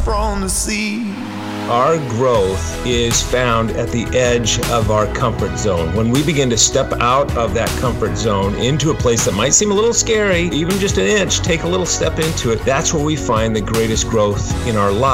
from the sea. Our growth is found at the edge of our comfort zone. When we begin to step out of that comfort zone into a place that might seem a little scary, even just an inch, take a little step into it, that's where we find the greatest growth in our lives.